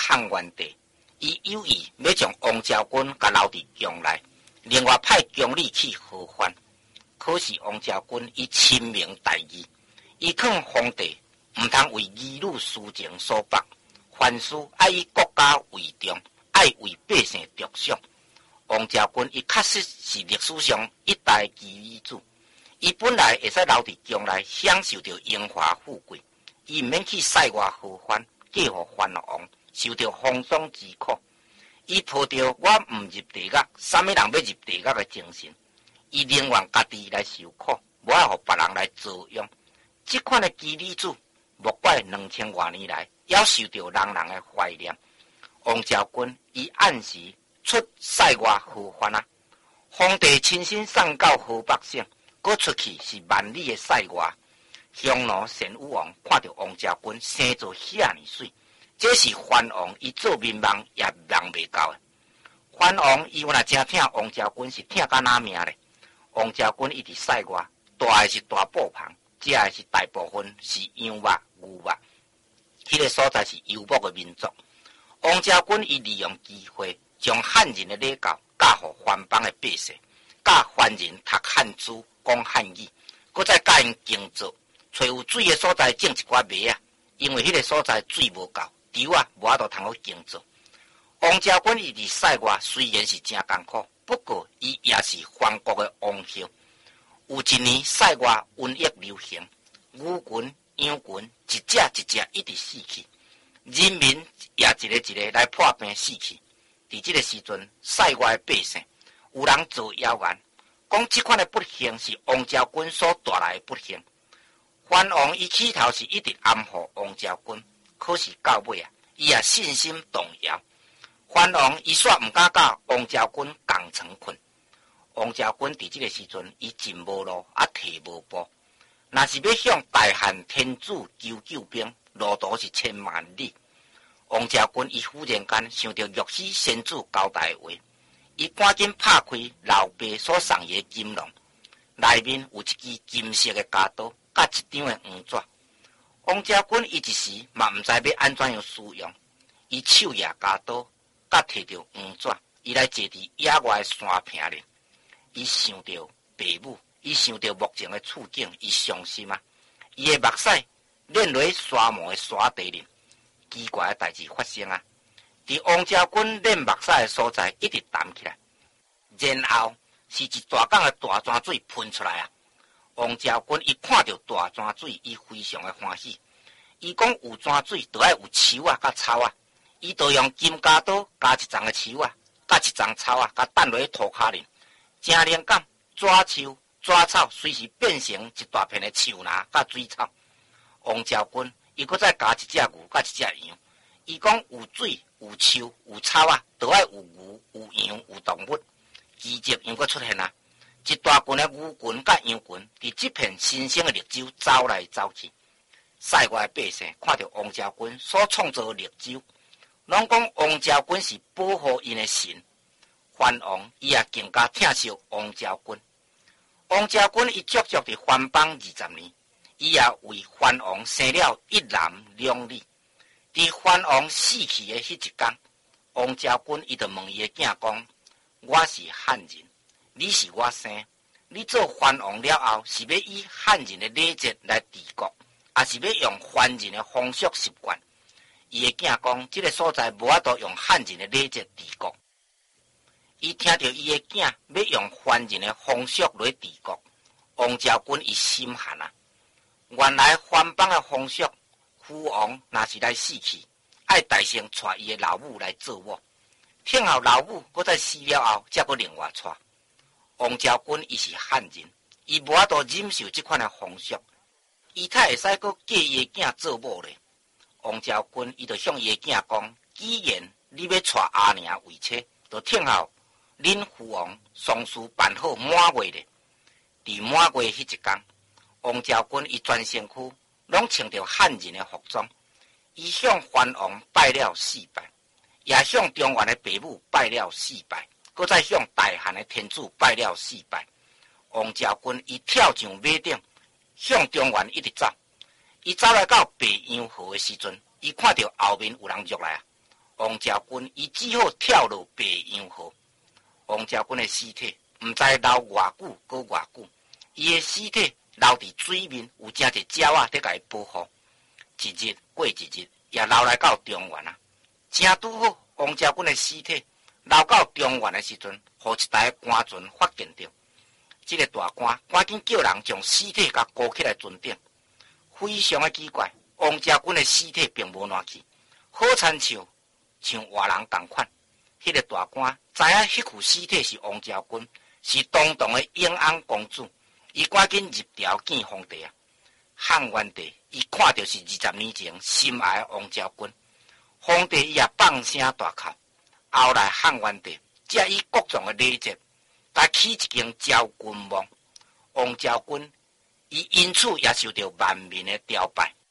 汉元帝，伊有意要将王昭君甲留伫宫内，另外派宫女去和番。可是王昭君伊亲明大义，伊劝皇帝毋通为儿女私情所绑，凡事爱以国家为重，爱为百姓着想。王昭君伊确实是历史上一代奇女子，伊本来会使留伫宫内享受着荣华富贵，伊毋免去塞外和番，嫁互藩王，受着风霜之苦。伊抱着我毋入地狱，啥物人要入地狱的精神，伊宁愿家己来受苦，无爱互别人来遭殃。这款的奇女子，莫怪2000多年来要受到人人的怀念。王昭君伊按时出塞外和番啊，皇帝亲身送到河北省，搁出去是万里的塞外。匈奴神武王看到王昭君生做遐尔水，这是藩王伊做民望也望袂到的。藩王伊若真疼王昭君，是疼到哪命咧？王昭君伊伫塞外，住的是大布棚，食的是大部分是羊肉、牛肉，迄个所在是游牧的民族。王昭君伊利用机会，将汉人的礼教教互番邦的百姓，教番人读汉字、讲汉语，搁再教因耕作，找有水的所在种一寡麦啊，因为迄个所在水无够，稻啊无法度通好耕作。王昭君伊伫塞外虽然是真艰苦，不过伊也是藩国的王后。有一年塞外瘟疫流行，牛群、羊群一只一只一直死去，人民也一个一个来破病死去。伫这个时阵，塞外的百姓有人做谣言，讲这款的不幸是王昭君所带来的不幸。藩王伊起头是一直安抚王昭君，可是到尾啊，伊也信心动摇。藩王伊煞毋敢甲王昭君共床困。王昭君伫这个时阵，伊进无路，啊退无步。若是要向大汉天子求救兵，路途是千万里。王昭君伊忽然间想到玉溪先祖交代的话，伊赶紧拍开老爸所送伊的金笼，内面有一支金色的夹刀，甲一张的黄纸。王昭君伊一时嘛毋知要安怎样使用，伊手拿夹刀，甲摕着黄纸，伊来坐伫野外的山坪里。伊想着爸母，伊想着目前的处境，伊伤心啊！伊的目屎碾落沙漠的沙地里，奇怪的代志发生啊！伫王昭君碾目屎的所在一直淡起来，然后是一大缸的大泉水喷出来啊！王昭君伊看到大泉水，伊非常的欢喜。伊讲有泉水，就要有树啊、甲草啊，伊就用金夹刀加一丛的树啊，甲一丛草啊，甲弹落去涂骹里。真灵感，纸树、纸草随时变成一大片的树芽甲水草。王昭君伊搁再加一只牛甲一只羊，伊讲有水、有树、有草啊，就要有牛、有羊、有动物。奇迹又搁出现啊！一大群的牛群甲羊群伫这片新鲜的绿洲走来走去。塞外的百姓看到王昭君所创造的绿洲，拢讲王昭君是保护因的神。藩王伊也更加疼惜王昭君。王昭君伊足足伫藩邦20年，伊也为藩王生了一男两女。伫藩王死去的迄一天，王昭君伊就问伊的囝讲：“我是汉人，你是我生，你做藩王了后，是要以汉人的礼节来治国，还是要用汉人的风俗习惯？”伊的囝讲：“这个所在无法度用汉人的礼节治国。”伊听到伊的囝要用汉人的风俗来治国，王昭君伊心寒啊！原来藩邦的风俗，父王若是来死去，爱大声带伊的老母来做我，听候老母搁再死了后，才搁另外带。王昭君伊是汉人，伊无法度忍受这款的风俗，伊才会使搁嫁伊的囝做某咧。王昭君伊就向伊的囝讲：既然你要带阿娘为妻，就听候恁父王丧事办好满月咧。伫满月迄一天，王昭君伊全身躯拢穿着汉人的服装，伊向藩王拜了4拜，也向中原的爸母拜了4拜，搁再向大汉的天子拜了4拜。王昭君伊跳上马顶，向中原一直走。伊走来到白杨河的时阵，伊看到后面有人入来啊！ 王昭君伊只好跳落白洋河。王昭君的尸体毋知留偌久，搁偌久，伊的尸体留伫水面，有正一鸟仔伫甲伊保护。一日过一日，也流来到中原啊。正拄好，王昭君的尸体流到中原的时阵，互一台官船发现着。这个大官赶紧叫人将尸体甲勾起来船顶。非常的奇怪，王昭君的尸体并无烂去，好亲像活人同款。迄个大官知影迄具尸体是王昭君，是堂堂的永安公主，伊赶紧入朝见皇帝啊。汉元帝伊看到是20年前心爱的王昭君，皇帝伊也放声大哭。后来汉元帝才以各种的礼节，甲起一间昭君墓。王昭君伊因此也受到万民的朝拜。